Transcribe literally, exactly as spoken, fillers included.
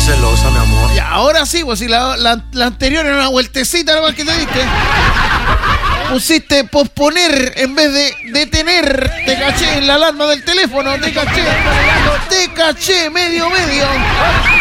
celosa, mi amor. Y ahora sí, pues si la, la, la anterior era una vueltecita nomás que te diste. Pusiste posponer en vez de detener. Te caché en la alarma del teléfono. Te caché. Te caché medio medio.